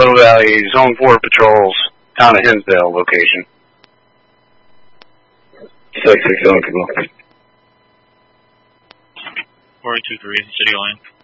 Little Valley, Zone 4 patrols, town of Hinsdale location. 667, 423, City Line.